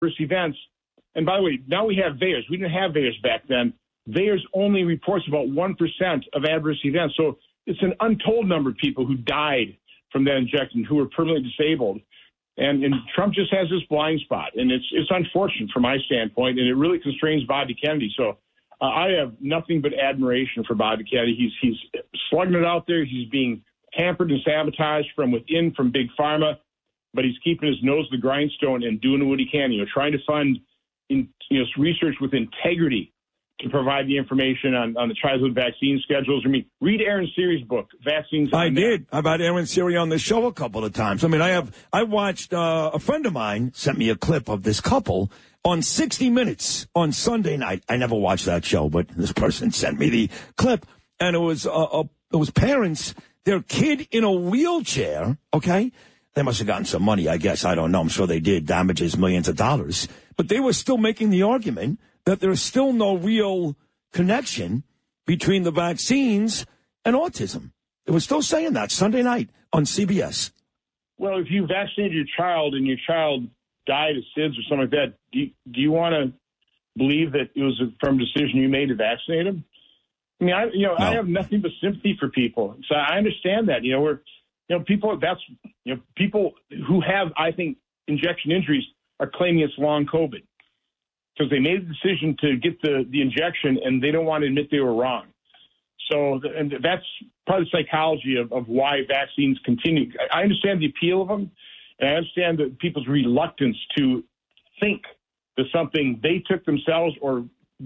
adverse events. And by the way, now we have VAERS. We didn't have VAERS back then. VAERS only reports about 1% of adverse events. So it's an untold number of people who died from that injection, who were permanently disabled. And Trump just has this blind spot. And it's unfortunate from my standpoint, and it really constrains Bobby Kennedy. So I have nothing but admiration for Bobby Kennedy. He's slugging it out there. He's being hampered and sabotaged from within, from Big Pharma, but he's keeping his nose to the grindstone and doing what he can, trying to fund research with integrity to provide the information on the childhood vaccine schedules. I mean, read Aaron Siri's book, Vaccines. I did. I've had Aaron Siri on the show a couple of times. I mean, I watched a friend of mine sent me a clip of this couple on 60 Minutes on Sunday night. I never watched that show, but this person sent me the clip, and it was parents, their kid in a wheelchair, okay? They must have gotten some money, I guess. I don't know. I'm sure they did. Damages millions of dollars. But they were still making the argument that there's still no real connection between the vaccines and autism. They were still saying that Sunday night on CBS. Well, if you vaccinated your child and your child died of SIDS or something like that, do you want to believe that it was a firm decision you made to vaccinate them? I mean, no. I have nothing but sympathy for people. So I understand that. People who have, I think, injection injuries are claiming it's long COVID because they made the decision to get the injection and they don't want to admit they were wrong. So, and that's part of the psychology of why vaccines continue. I understand the appeal of them, and I understand that people's reluctance to think that something they took themselves or,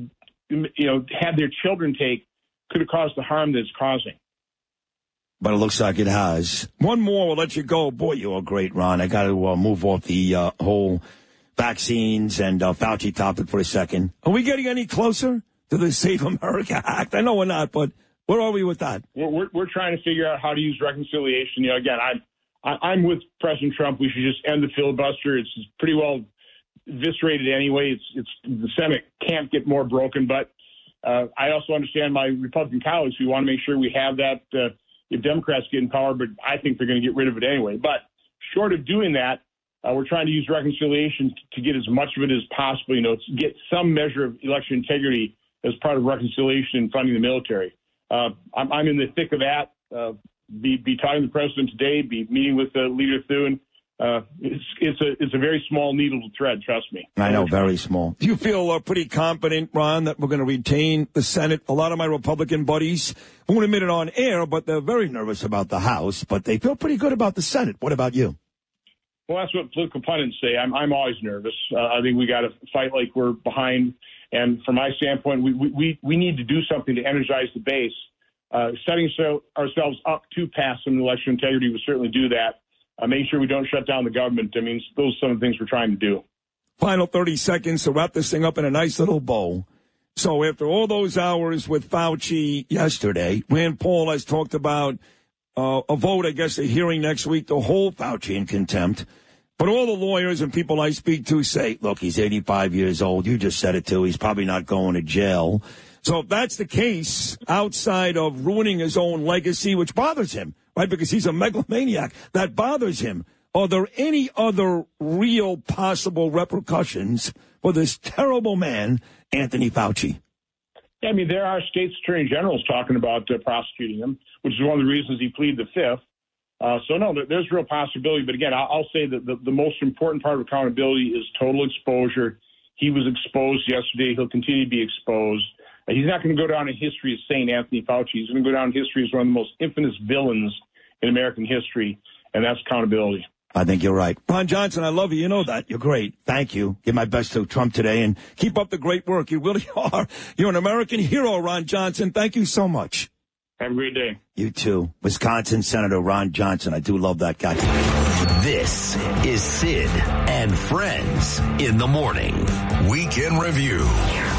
had their children take could have caused the harm that it's causing. But it looks like it has. One more, we'll let you go. Boy, you're great, Ron. I got to move off the whole vaccines and Fauci topic for a second. Are we getting any closer to the Save America Act? I know we're not, but where are we with that? We're trying to figure out how to use reconciliation. Again, I'm with President Trump. We should just end the filibuster. It's pretty well eviscerated anyway. It's the Senate can't get more broken. But I also understand my Republican colleagues who want to make sure we have that if Democrats get in power, but I think they're going to get rid of it anyway. But short of doing that, we're trying to use reconciliation to get as much of it as possible, to get some measure of election integrity as part of reconciliation and funding the military. I'm in the thick of that. Be talking to the president today, be meeting with Leader Thune. It's a very small needle to thread, trust me. I know, very small. Do you feel pretty confident, Ron, that we're going to retain the Senate? A lot of my Republican buddies won't admit it on air, but they're very nervous about the House, but they feel pretty good about the Senate. What about you? Well, that's what political pundits say. I'm always nervous. I think we got to fight like we're behind. And from my standpoint, we need to do something to energize the base. Setting ourselves up to pass some election integrity would certainly do that. Make sure we don't shut down the government. I mean, those are some of the things we're trying to do. Final 30 seconds to wrap this thing up in a nice little bow. So after all those hours with Fauci yesterday, Rand Paul has talked about a vote, I guess, a hearing next week to hold Fauci in contempt. But all the lawyers and people I speak to say, look, he's 85 years old. You just said it, too. He's probably not going to jail. So if that's the case, outside of ruining his own legacy, which bothers him, right, because he's a megalomaniac, that bothers him, are there any other real possible repercussions for this terrible man, Anthony Fauci? I mean, there are state's attorney generals talking about prosecuting him, which is one of the reasons he pleaded the fifth. So, no, there's real possibility. But, again, I'll say that the most important part of accountability is total exposure. He was exposed yesterday. He'll continue to be exposed. He's not going to go down in history as St. Anthony Fauci. He's going to go down in history as one of the most infamous villains in American history, and that's accountability. I think you're right. Ron Johnson, I love you. You know that. You're great. Thank you. Give my best to Trump today, and keep up the great work. You really are. You're an American hero, Ron Johnson. Thank you so much. Have a great day. You too. Wisconsin Senator Ron Johnson. I do love that guy. This is Sid and Friends in the Morning. Weekend Review.